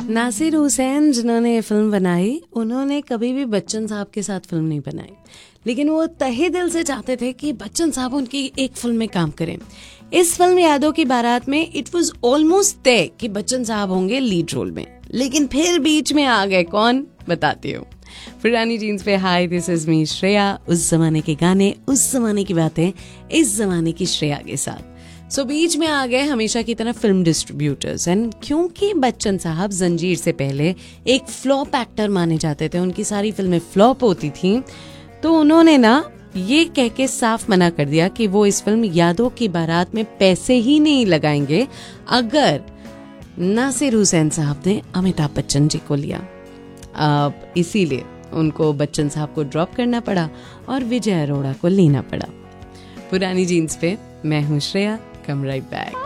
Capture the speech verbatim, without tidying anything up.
नासिर हुसैन जिन्होंने ये फिल्म बनाई, उन्होंने कभी भी बच्चन साहब के साथ फिल्म नहीं बनाई, लेकिन वो तहे दिल से चाहते थे कि बच्चन साहब उनकी एक फिल्म में काम करें। इस फिल्म यादों की बारात में इट वाज ऑलमोस्ट तय कि बच्चन साहब होंगे लीड रोल में, लेकिन फिर बीच में आ गए कौन, बताती हूँ। पुरानी जीन्स पे हाय, दिस इज मी श्रेया। उस जमाने के गाने, उस जमाने की बातें, इस जमाने की श्रेया के साथ। सो so, बीच में आ गए हमेशा की तरह फिल्म डिस्ट्रीब्यूटर्स। एंड क्योंकि बच्चन साहब जंजीर से पहले एक फ्लॉप एक्टर माने जाते थे, उनकी सारी फिल्में फ्लॉप होती थी, तो उन्होंने ना ये कह के साफ मना कर दिया कि वो इस फिल्म यादों की बारात में पैसे ही नहीं लगाएंगे अगर नासिर हुसैन साहब ने अमिताभ बच्चन जी को लिया। अब इसीलिए उनको बच्चन साहब को ड्रॉप करना पड़ा और विजय अरोड़ा को लेना पड़ा। पुरानी जीन्स पे मैं हूँ श्रेया, कम राइट बैक।